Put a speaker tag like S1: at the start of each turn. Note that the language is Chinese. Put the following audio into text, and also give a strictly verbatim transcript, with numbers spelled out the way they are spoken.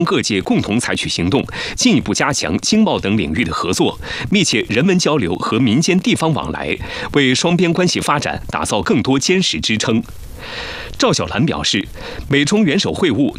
S1: 各界共同采取行动，进一步加强经贸等领域的合作，密切人文交流和民间地方往来，为双边关系发展打造更多坚实支撑。赵小兰表示，美中元首会晤